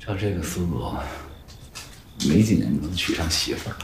照这个思路，没几年就能娶上媳妇儿。